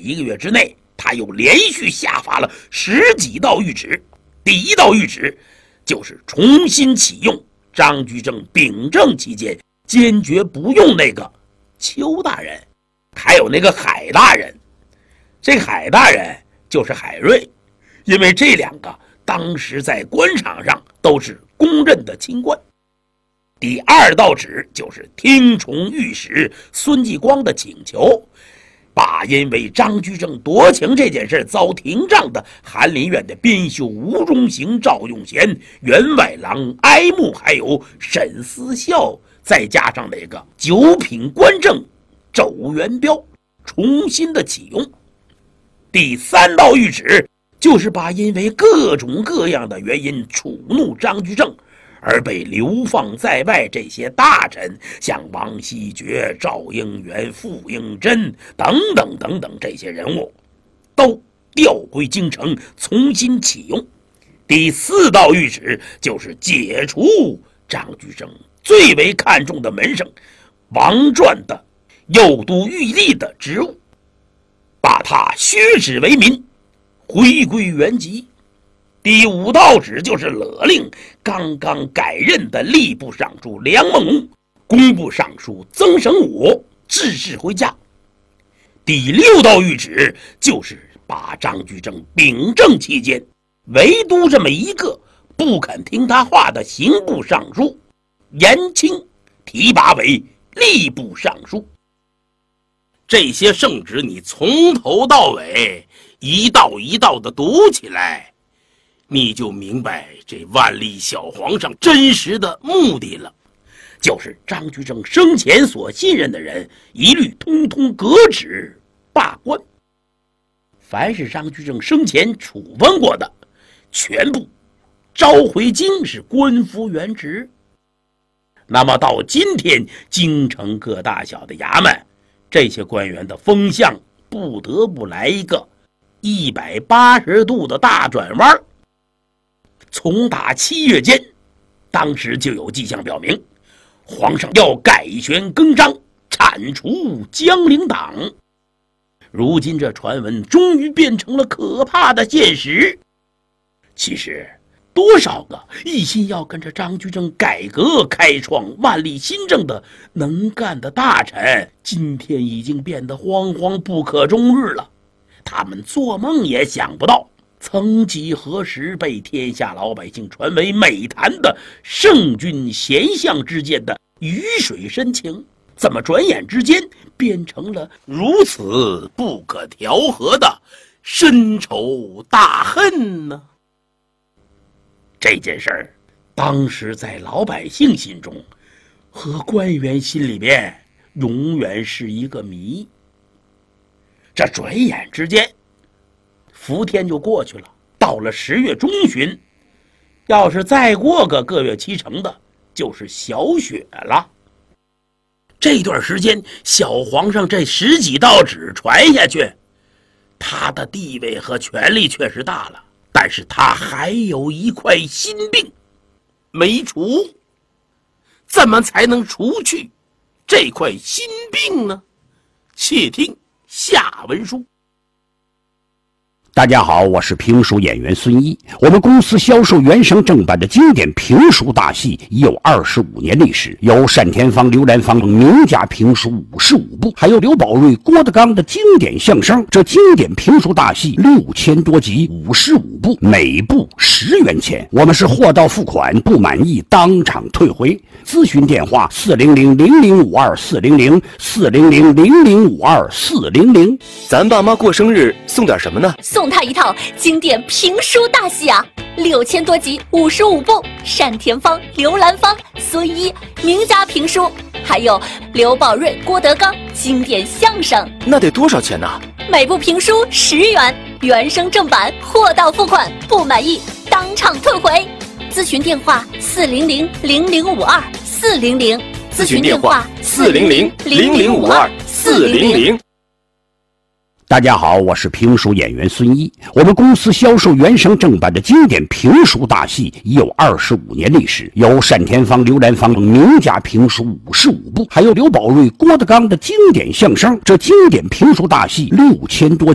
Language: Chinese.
1个月之内，他又连续下发了10几道谕旨。第1道谕旨就是重新启用张居正秉政期间坚决不用那个邱大人，还有那个海大人。这个海大人就是海瑞，因为这2个当时在官场上都是公认的清官。第2道旨就是听从御史孙继光的请求，把因为张居正夺情这件事遭廷杖的翰林院的编修吴荣行、赵用贤、员外郎哀慕，还有沈思孝，再加上那个9品官正周元彪重新的启用。第3道谕旨就是把因为各种各样的原因触怒张居正而被流放在外这些大臣，像王希爵、赵应元、傅应真等等等等这些人物，都调归京城重新启用。第4道谕旨就是解除张居正最为看重的门生王传的右都御吏的职务，把他削职为民，回归原籍。第5道旨就是勒令刚刚改任的吏部尚书梁孟龙、工部尚书曾省武致仕回家。第6道谕旨就是把张居正秉政期间唯独这么一个不肯听他话的刑部尚书严清提拔为吏部尚书。这些圣旨你从头到尾一道一道的读起来，你就明白这万历小皇上真实的目的了，就是张居正生前所信任的人一律通通革职罢官，凡是张居正生前处分过的全部召回京是官复原职。那么到今天京城各大小的衙门，这些官员的风向不得不来一个180度的大转弯。从打7月间，当时就有迹象表明皇上要改弦更张，铲除江陵党。如今这传闻终于变成了可怕的现实。其实多少个一心要跟着张居正改革开创万历新政的能干的大臣，今天已经变得惶惶不可终日了。他们做梦也想不到，曾几何时被天下老百姓传为美谈的圣君贤相之间的鱼水深情，怎么转眼之间变成了如此不可调和的深仇大恨呢？这件事儿当时在老百姓心中和官员心里边永远是一个谜。这转眼之间伏天就过去了，到了10月中旬，要是再过个月7成的就是小雪了。这段时间小皇上这10几道旨传下去，他的地位和权力确实大了，但是他还有一块心病没除。怎么才能除去这块心病呢？且听下文书。 大家好，我是评书演员孙一。我们公司销售原声正版的经典评书大戏已有25年历史，有单田芳、刘兰芳名家评书55部，还有刘宝瑞、郭德纲的经典相声。这经典评书大戏6000多集，55部，每部10元钱。我们是货到付款，不满意当场退回。咨询电话400-0052-400，400-0052-400。 咱爸妈过生日送点什么呢？ 送他一套经典评书大戏啊，6000多集，55部，单田芳、刘兰芳、孙一名家评书，还有刘宝瑞、郭德纲经典相声。 那得多少钱呢？ 每部评书10元，原声正版，货到付款，不满意当场退回。咨询电话400-0052-400，咨询电话 400-0052-400。 大家好，我是评书演员孙一。我们公司销售原声正版的经典评书大戏已有25年历史，有单田芳、刘兰芳名家评书55部，还有刘宝瑞、郭德纲的经典相声。这经典评书大戏6000多